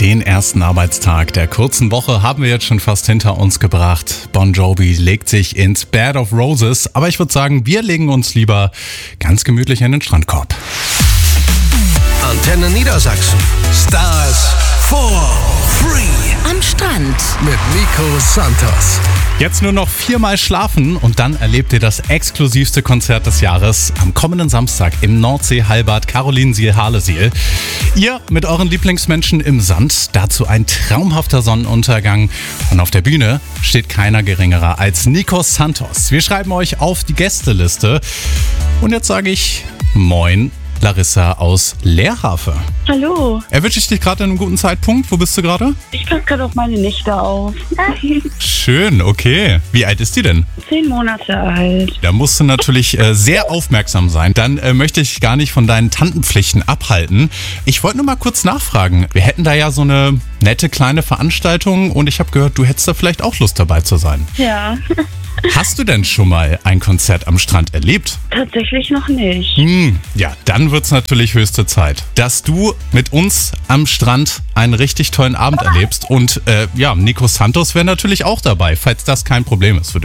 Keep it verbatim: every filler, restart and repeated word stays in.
Den ersten Arbeitstag der kurzen Woche haben wir jetzt schon fast hinter uns gebracht. Bon Jovi legt sich ins Bed of Roses, aber ich würde sagen, wir legen uns lieber ganz gemütlich in den Strandkorb. Antenne Niedersachsen. Stars for free. Am Strand. Mit Nico Santos. Jetzt nur noch viermal schlafen und dann erlebt ihr das exklusivste Konzert des Jahres am kommenden Samstag im Nordsee-Heilbad Karolinsiel-Harlesiel. Ihr mit euren Lieblingsmenschen im Sand, dazu ein traumhafter Sonnenuntergang und auf der Bühne steht keiner geringerer als Nico Santos. Wir schreiben euch auf die Gästeliste und jetzt sage ich Moin Larissa aus Leerhafe. Hallo, Erwische ich dich gerade in einem guten Zeitpunkt? Wo bist du gerade? ich passe gerade auf meine Nichte auf. Schön, okay. Wie alt ist die denn? Zehn Monate alt. Da musst du natürlich äh, sehr aufmerksam sein. Dann äh, möchte ich gar nicht von deinen Tantenpflichten abhalten. Ich wollte nur mal kurz nachfragen. Wir hätten da ja so eine nette kleine Veranstaltung und ich habe gehört, du hättest da vielleicht auch Lust dabei zu sein. Ja, Hast du denn schon mal ein Konzert am Strand erlebt? tatsächlich noch nicht. Hm, ja, dann wird's natürlich höchste Zeit, dass du mit uns am Strand einen richtig tollen Abend erlebst. Und äh, ja, Nico Santos wäre natürlich auch dabei, falls das kein Problem ist für dich.